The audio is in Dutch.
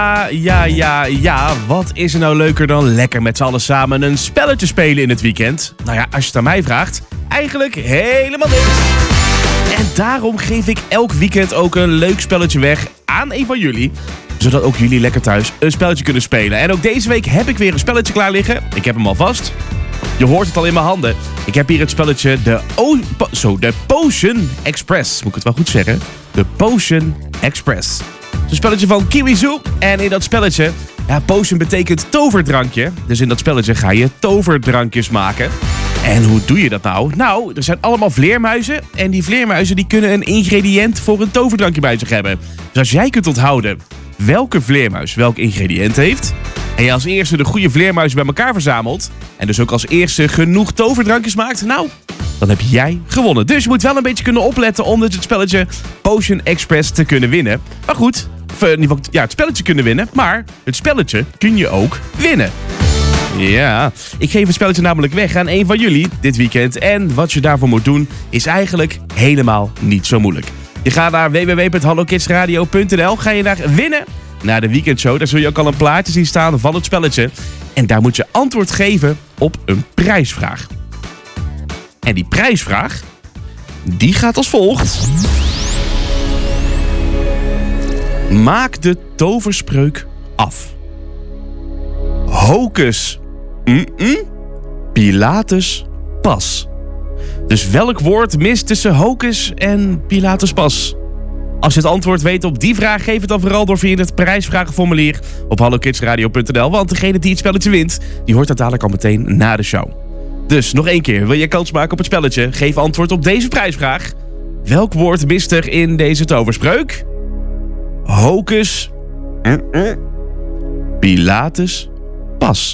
Ja, wat is er nou leuker dan lekker met z'n allen samen een spelletje spelen in het weekend? Nou ja, als je het aan mij vraagt, eigenlijk helemaal niks. En daarom geef ik elk weekend ook een leuk spelletje weg aan een van jullie, zodat ook jullie lekker thuis een spelletje kunnen spelen. En ook deze week heb ik weer een spelletje klaar liggen. Ik heb hem al vast. Je hoort het al in mijn handen. Ik heb hier het spelletje de Potion Express. Moet ik het wel goed zeggen? De Potion Express. Het is een spelletje van Kiwizu. En in dat spelletje, potion betekent toverdrankje. Dus in dat spelletje ga je toverdrankjes maken. En hoe doe je dat nou? Nou, er zijn allemaal vleermuizen. En die vleermuizen die kunnen een ingrediënt voor een toverdrankje bij zich hebben. Dus als jij kunt onthouden welke vleermuis welk ingrediënt heeft, en je als eerste de goede vleermuizen bij elkaar verzamelt, en dus ook als eerste genoeg toverdrankjes maakt, nou, dan heb jij gewonnen. Dus je moet wel een beetje kunnen opletten om het spelletje Potion Express te kunnen winnen. Maar goed, in ieder geval, het spelletje kunnen winnen, maar het spelletje kun je ook winnen. Ja, ik geef het spelletje namelijk weg aan een van jullie dit weekend. En wat je daarvoor moet doen is eigenlijk helemaal niet zo moeilijk. Je gaat naar www.hallokidsradio.nl, ga je naar winnen, naar de weekendshow. Daar zul je ook al een plaatje zien staan van het spelletje. En daar moet je antwoord geven op een prijsvraag. En die prijsvraag, die gaat als volgt. Maak de toverspreuk af. Hocus Pilatus pas. Dus welk woord mist tussen hocus en Pilatus pas? Als je het antwoord weet op die vraag, geef het dan vooral door via het prijsvragenformulier op hallokidsradio.nl. Want degene die het spelletje wint, die hoort dat dadelijk al meteen na de show. Dus nog één keer, wil je kans maken op het spelletje? Geef antwoord op deze prijsvraag. Welk woord mist er in deze toverspreuk? Hocus Pilatus pas.